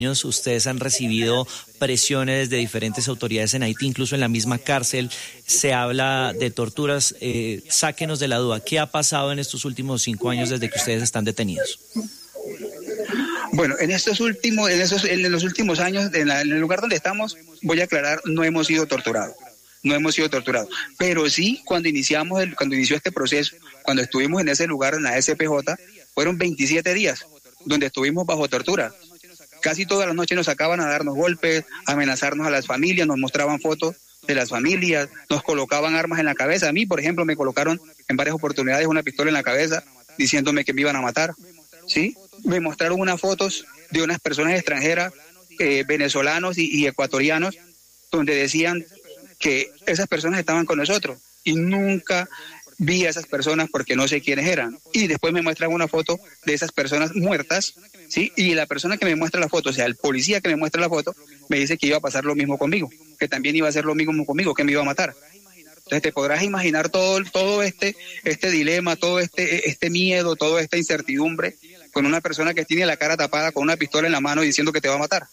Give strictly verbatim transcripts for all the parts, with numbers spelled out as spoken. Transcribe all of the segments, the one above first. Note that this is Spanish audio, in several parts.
Ustedes han recibido presiones de diferentes autoridades en Haití, incluso en la misma cárcel se habla de torturas. Eh, sáquenos de la duda, ¿qué ha pasado en estos últimos cinco años desde que ustedes están detenidos? Bueno, en estos últimos, en esos, en los últimos años, en, la, en el lugar donde estamos, voy a aclarar, no hemos sido torturados. No hemos sido torturados, pero sí cuando iniciamos, el, cuando inició este proceso, cuando estuvimos en ese lugar, en la S P J, fueron veintisiete días donde estuvimos bajo tortura. Casi todas las noches nos sacaban a darnos golpes, a amenazarnos a las familias, nos mostraban fotos de las familias, nos colocaban armas en la cabeza. A mí, por ejemplo, me colocaron en varias oportunidades una pistola en la cabeza diciéndome que me iban a matar, ¿sí? Me mostraron unas fotos de unas personas extranjeras, eh, venezolanos y, y ecuatorianos, donde decían que esas personas estaban con nosotros y nunca vi a esas personas porque no sé quiénes eran. Y después me muestran una foto de esas personas muertas, ¿sí? Y la persona que me muestra la foto, o sea, el policía que me muestra la foto, me dice que iba a pasar lo mismo conmigo, que también iba a hacer lo mismo conmigo, que me iba a matar. Entonces te podrás imaginar todo, todo este, este dilema, todo este, este miedo, toda esta incertidumbre con una persona que tiene la cara tapada con una pistola en la mano diciendo que te va a matar.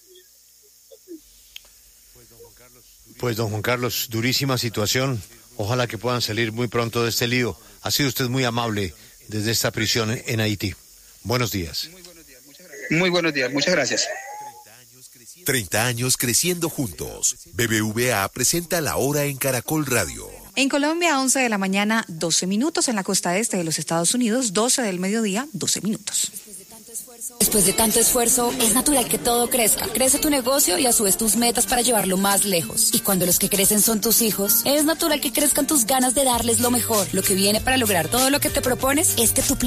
Pues don Juan Carlos, durísima situación. Ojalá que puedan salir muy pronto de este lío. Ha sido usted muy amable desde esta prisión en Haití. Buenos días. Muy buenos días, muchas gracias. treinta años creciendo juntos. B B V A presenta La Hora en Caracol Radio. En Colombia, once de la mañana, doce minutos. En la costa este de los Estados Unidos, doce del mediodía, doce minutos. Después de tanto esfuerzo, es natural que todo crezca. Crece tu negocio y a su vez tus metas para llevarlo más lejos. Y cuando los que crecen son tus hijos, es natural que crezcan tus ganas de darles lo mejor. Lo que viene para lograr todo lo que te propones es que tu plan